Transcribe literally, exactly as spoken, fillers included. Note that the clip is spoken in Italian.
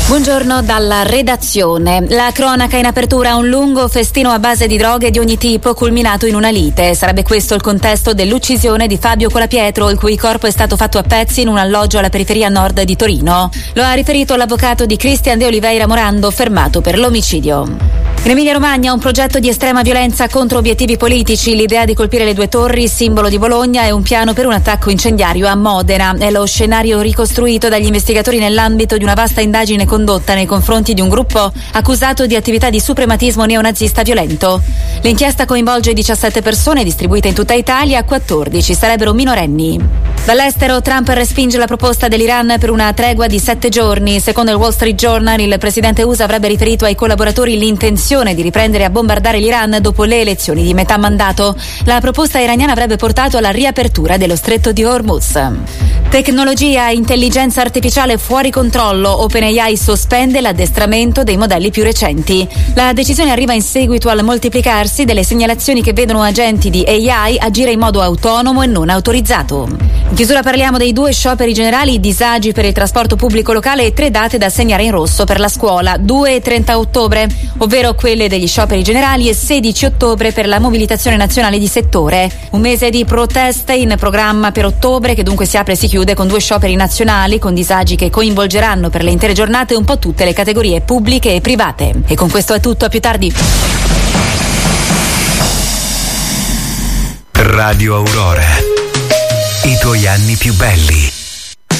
Buongiorno dalla redazione. La cronaca in apertura a un lungo festino a base di droghe di ogni tipo culminato in una lite. Sarebbe questo il contesto dell'uccisione di Fabio Colapietro, il cui corpo è stato fatto a pezzi in un alloggio alla periferia nord di Torino. Lo ha riferito l'avvocato di Cristian De Oliveira Morando, fermato per l'omicidio. In Emilia-Romagna un progetto di estrema violenza contro obiettivi politici, l'idea di colpire le due torri, simbolo di Bologna, e un piano per un attacco incendiario a Modena. È lo scenario ricostruito dagli investigatori nell'ambito di una vasta indagine condotta nei confronti di un gruppo accusato di attività di suprematismo neonazista violento. L'inchiesta coinvolge diciassette persone distribuite in tutta Italia, quattordici sarebbero minorenni. Dall'estero Trump respinge la proposta dell'Iran per una tregua di sette giorni. Secondo il Wall Street Journal, il presidente U S A avrebbe riferito ai collaboratori l'intenzione di riprendere a bombardare l'Iran dopo le elezioni di metà mandato. La proposta iraniana avrebbe portato alla riapertura dello stretto di Hormuz. Tecnologia, intelligenza artificiale fuori controllo. OpenAI sospende l'addestramento dei modelli più recenti. La decisione arriva in seguito al moltiplicarsi delle segnalazioni che vedono agenti di A I agire in modo autonomo e non autorizzato. In chiusura parliamo dei due scioperi generali, disagi per il trasporto pubblico locale e tre date da segnare in rosso per la scuola, due e trenta ottobre, ovvero quelle degli scioperi generali, e sedici ottobre per la mobilitazione nazionale di settore. Un mese di proteste in programma per ottobre, che dunque si apre e si chiude con due scioperi nazionali con disagi che coinvolgeranno per le intere giornate un po' tutte le categorie pubbliche e private. E con questo è tutto, a più tardi. Radio Aurora, i tuoi anni più belli.